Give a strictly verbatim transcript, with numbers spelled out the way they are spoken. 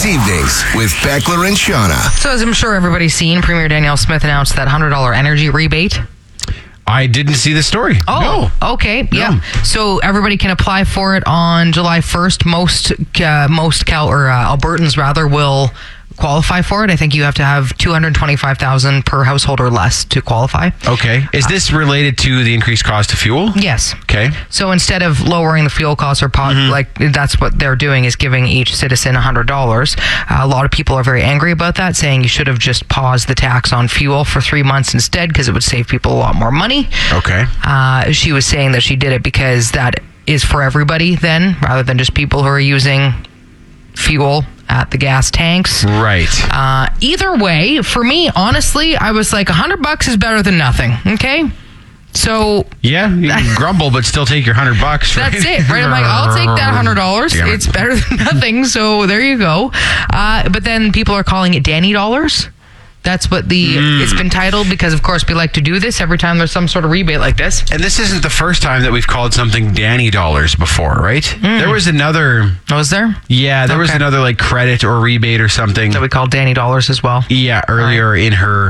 evenings with Beckler and Shauna. So as I'm sure everybody's seen, Premier Danielle Smith announced that one hundred dollars energy rebate. I didn't see the story. Oh, no. Okay. Yeah. No. So everybody can apply for it on July first. Most, uh, most Cal or uh, Albertans rather will qualify for it. I think you have to have two hundred twenty-five thousand per household or less to qualify. Okay. Is this related to the increased cost of fuel? Yes. Okay. So instead of lowering the fuel costs or pot, Mm-hmm. like that's what they're doing is giving each citizen one hundred dollars. Uh, a lot of people are very angry about that, saying you should have just paused the tax on fuel for three months instead because it would save people a lot more money. Okay. Uh, she was saying that she did it because that is for everybody then, rather than just people who are using fuel at the gas tanks. Right. Uh, either way, for me, honestly, I was like, a hundred bucks is better than nothing. Okay. So Yeah, you can grumble, but still take your hundred bucks. Right? that's it, right? I'm like, I'll take that hundred dollars. Damn it. It's better than nothing. So there you go. Uh, but then people are calling it Danny dollars. That's what the Mm. it's been titled because, of course, we like to do this every time there's some sort of rebate like this. And this isn't the first time that we've called something Danny dollars before, right? Mm. There was another. Was there? Yeah, there was Okay. another like credit or rebate or something. That we call Danny dollars as well. Yeah, earlier in her